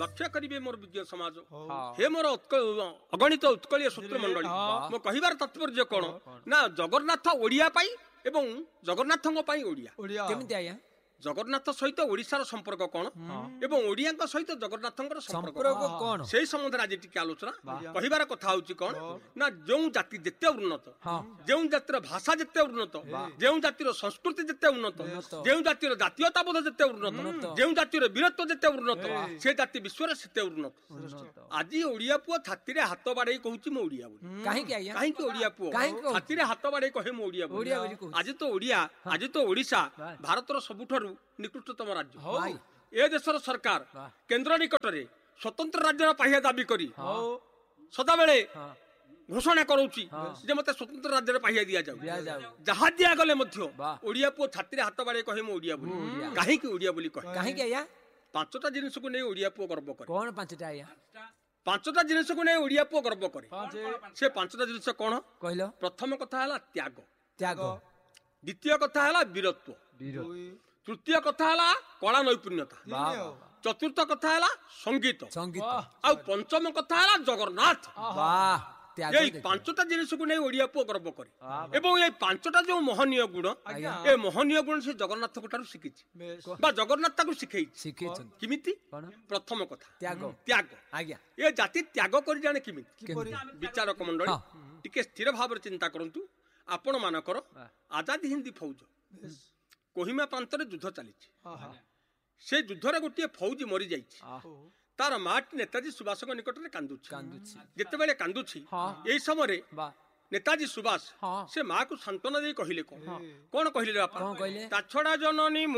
रक्षा करिवे मोर विज्ञ समाज हे मोर अगणित उत्कलीय सूत्र मंडली मो कहिबार तात्पर्य कोन ना जगन्नाथ ओडिया पाई एवं जगन्नाथଙ୍କ ପାଇଁ ओडिया केमिति आया जगन्नाथ सहित ओडिशार संपर्क कोन एवं ओडियाଙ୍କ सहित जगन्नाथଙ୍କର संपर्क कोन सेही संबंध आज टिके आलोचना कहिबार कथा होची कोन ना जो जाति जेते उन्नत जो जातिर भाषा जेते उन्नत जो जातिर संस्कृति जेते उन्नत जो जातिर जातीयताबोध जेते उन्नत जो जातिर वीरत्व जेते उन्नत से जाति विश्व सेते उन्नत आज ओडिया पुओ छाती रे हाथ बाडे कहूची मो ओडिया बोली काहे के आया काहे के ओडिया पुओ छाती रे हाथ बाडे कहे मो ओडिया बोली आज तो ओडिया आज तो ओडिशा भारतर सबुठारु निकृष्टतम राज्य ए देशर सरकार केंद्र निकटरे स्वतंत्र राज्य पाहिया दाबी करी सदा बेले घोषणा करूची जे मते स्वतंत्र राज्य पाहिया दिया जाऊ जहा दिया गले मध्य ओडिया पुओ छाती रे हाथ बाडे कहे मो ओडिया बोली काहे के ओडिया बोली कहे काहे के आया पांचटा जिनिस को नै ओडिया पुओ गर्व करे कोन पांचटा आया पांचटा जिनिस को नै ओडिया पुओ गर्व करे से पांचटा जिनिस कोन कहलो प्रथम कथा हला त्याग त्याग द्वितीय कथा हला वीरत्व तृतीय कथा हला कला नैपुण्यता चतुर्थ कथा हला संगीत आ पंचम कथा हला जगन्नाथ वाह ये पांचटा जिनिस को नै ओडिया पुओ गर्व करे एवं ये पांचटा जो मोहनीय गुण ए मोहनीय गुण से जगन्नाथ को शिखिछि बा जगन्नाथ को शिखैछि किमिति प्रथम कथा त्याग त्याग आज्ञा ये जाति त्याग करि जाने किमिति विचारक मंडली टिके स्थिर भाव रे चिंता करंतु आपण मानकर आजादी हिंदी फौज कोहिमा प्रांत युद्ध चली से युद्ध गोटे फौजी मरी जाइए तार माटी नेताजी सुभाष निकट में कांदुची जिते कांदुची यही समय नेताजी सुभाष से माँ को सांत्वना दे कहले कौन कहले ता छड़ा जननी